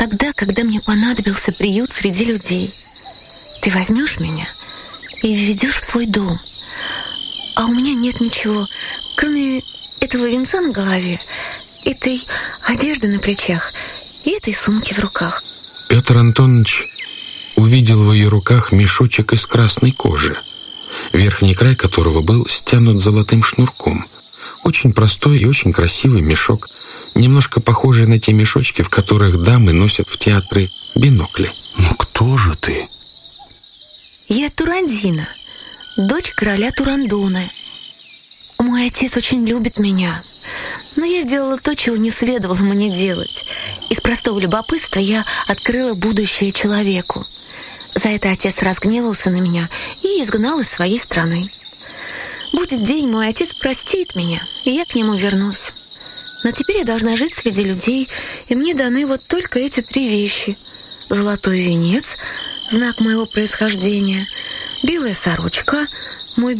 тогда, когда мне понадобился приют среди людей. Ты возьмешь меня и введешь в свой дом. А у меня нет ничего, кроме этого венца на голове, этой одежды на плечах и этой сумки в руках. Петр Антонович увидел в ее руках мешочек из красной кожи, верхний край которого был стянут золотым шнурком. Очень простой и очень красивый мешок, немножко похожий на те мешочки, в которых дамы носят в театры бинокли. Ну кто же ты? Я Турандина, дочь короля Турандуны. Мой отец очень любит меня, но я сделала то, чего не следовало мне делать. Из простого любопытства я открыла будущее человеку. За это отец разгневался на меня и изгнал из своей страны. Будет день, мой отец простит меня, и я к нему вернусь. Но теперь я должна жить среди людей, и мне даны вот только эти 3 вещи. Золотой венец, знак моего происхождения, белая сорочка,